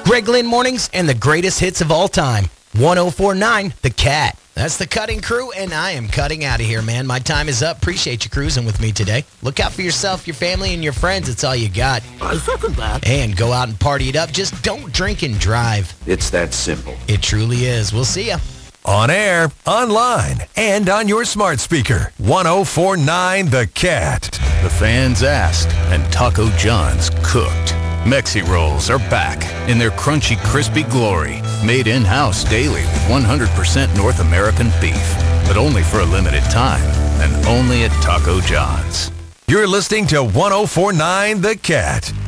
Greg Lynn Mornings and the greatest hits of all time. 104.9 The Cat. That's the cutting crew, and I am cutting out of here, man. My time is up. Appreciate you cruising with me today. Look out for yourself, your family, and your friends. It's all you got. I second that. And go out and party it up. Just don't drink and drive. It's that simple. It truly is. We'll see ya. On air, online, and on your smart speaker. 104.9 The Cat. The fans asked, and Taco John's cooked. Mexi Rolls are back in their crunchy, crispy glory. Made in-house daily with 100% North American beef. But only for a limited time, and only at Taco John's. You're listening to 104.9 The Cat.